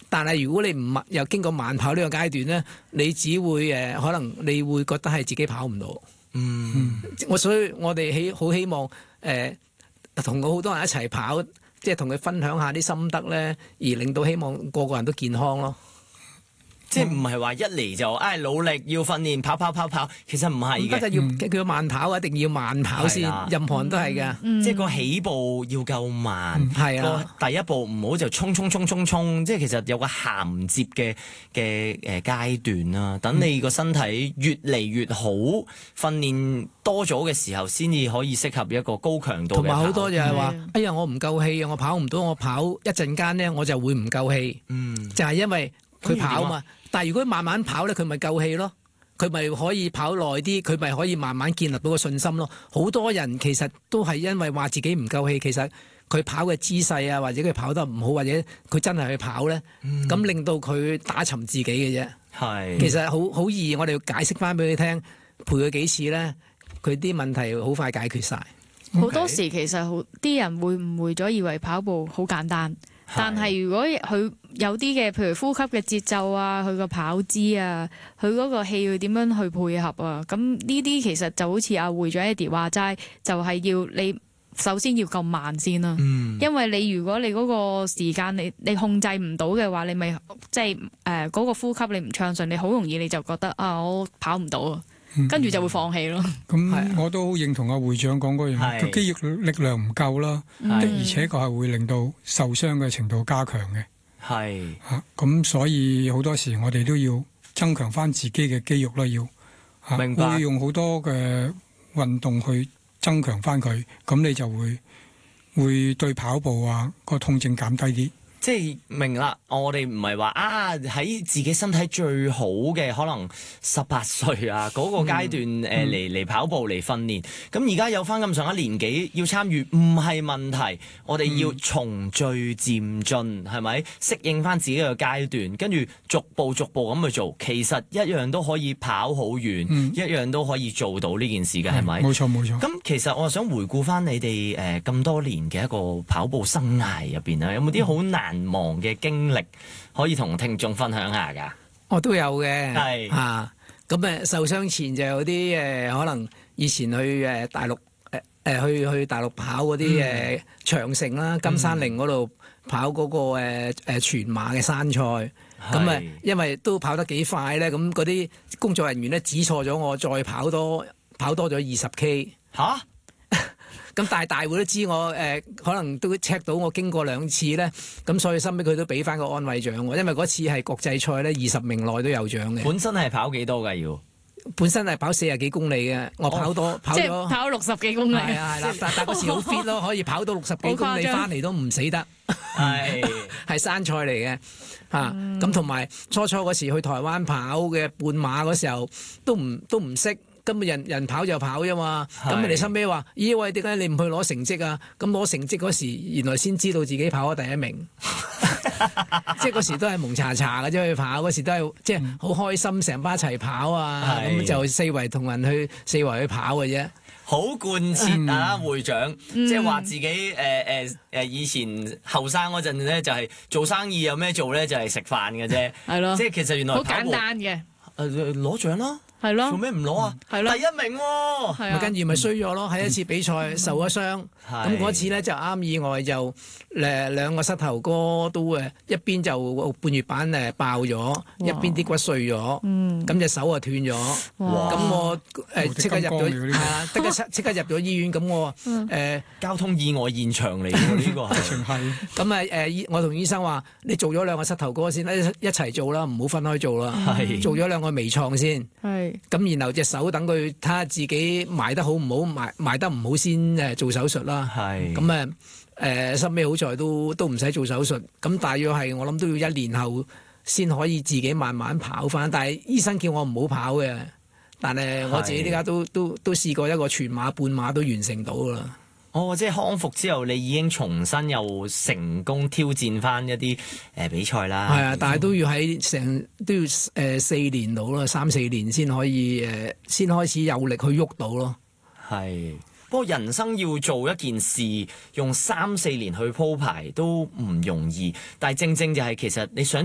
但係如果你唔又經過慢跑呢個階段咧，你只會可能你會覺得係自己跑唔到。所以我哋好希望同好多人一齊跑，即係同佢分享下啲心得咧，而令到希望個個人都健康咯。 即係唔係話一嚟就努力要訓練跑，其實唔係嘅。 要叫慢跑，一定要慢跑先，任何人都係㗎。 即係個起步要夠慢，個第一步唔好就衝，即係其實有個銜接嘅階段啦。等你個身體越嚟越好，訓練多咗嘅時候，先至可以適合一個高強度嘅跑。同埋好多就係話，哎呀我唔夠氣啊，我跑唔到，我跑一陣間咧我就會唔夠氣。就係因為佢跑嘛。但係如果慢慢跑咧，佢咪夠氣咯，佢咪可以跑耐啲，佢咪可以慢慢建立到個信心咯。好多人其實都係因為話自己唔夠氣，其實佢跑嘅姿勢啊，或者佢跑得唔好，或者佢真係去跑咧，咁令到佢打沉自己嘅啫。其實好易，我哋要解釋翻俾佢聽，陪佢幾次咧，佢啲問題好快解決晒。 好多時其實啲人會誤會咗，以為跑步好簡單。但係如果佢有啲嘅，譬如呼吸嘅節奏啊，佢個跑姿啊，佢嗰個氣要點樣去配合啊，咁呢啲其實就好似阿會長 Eddie 話齋，就係要你首先要夠慢先啦。因為你如果你嗰個時間你控制唔到嘅話，你咪即係嗰個呼吸你唔暢順，你好容易你就覺得我跑唔到啊。跟住就會放棄咯。 咁我都好認同阿會長講嗰樣，個肌肉力量唔夠啦，的而且確係會令到受傷嘅程度加強嘅。咁所以好多時我哋都要增強翻自己嘅肌肉啦，要明白，會用好多嘅運動去增強翻佢，咁你就會對跑步個痛症減低啲。 即係明啦，我哋唔係話喺自己身體最好嘅可能18歲嗰個階段嚟跑步嚟訓練。咁而家有翻咁上下年紀要參與唔係問題，我哋要循序漸進，係咪適應翻自己嘅階段，跟住逐步咁去做，其實一樣都可以跑好遠，一樣都可以做到呢件事嘅，係咪？冇錯。咁其實我想回顧翻你哋咁多年嘅一個跑步生涯入邊有冇啲好難忘嘅經歷可以同聽眾分享下㗎？ 我都有嘅，咁受傷前就有啲可能以前去大陸去大陸跑嗰啲長城啦、金山陵嗰度跑嗰個全馬嘅山賽，咁因為都跑得幾快咧，咁嗰啲工作人員咧指錯咗我，再跑多咗20K。咁但係大會都知我可能都 check 到我經過2次咧，咁所以收尾佢都俾翻個安慰獎喎，因為嗰次係國際賽咧，20名內都有獎嘅。 本身係跑幾多㗎要？ 本身係跑40幾公里嘅，我跑咗即係跑60幾公里。 係啦，但嗰時好 fit 咯，可以跑到60幾公里翻嚟都唔死得。係山賽嚟嘅咁同埋初嗰時去台灣跑嘅半馬嗰時候都唔識。根本人跑就跑啫嘛，咁人哋收尾話：咦喂，點解你唔去攞成績啊？咁攞成績嗰時，原來先知道自己跑咗第1名，即係嗰時都係蒙查查嘅啫，去跑嗰時都係即係好開心，成班一齊跑咁就四圍同人去四圍去跑嘅啫。 好貫徹會長，即係話自己以前後生嗰陣咧，就係做生意有咩做咧，就係食飯嘅啫。係咯，即係其實原來好簡單嘅， 攞獎啦。 係咯， 做咩唔攞啊？係咯，第1名喎。 跟住咪衰咗咯，喺一次比賽受咗傷，咁嗰次咧就啱意外就2個膝頭哥都一邊就半月板爆咗，一邊啲骨碎咗，咁隻手啊斷咗，咁我即刻入咗即刻入咗醫院，咁我交通意外現場嚟喎呢個係。 咁我同醫生話：你做咗2個膝頭哥先，一齊做啦，唔好分開做啦，做咗2個微創先。咁然後隻手等佢睇下自己埋得好唔好，埋得唔好先做手術啦。咁收尾好在都唔使做手術。咁大約係我諗都要1年後先可以自己慢慢跑翻。但係醫生叫我唔好跑嘅，但係我自己呢家都試過一個全馬半馬都完成到啦。 即係康復之後，你已經重新又成功挑戰翻一啲比賽啦。係但係都要4年到啦，3-4年先可以先開始有力去喐到咯。 不過人生要做一件事，用3-4年去鋪排都唔容易。但係正正就係其實你想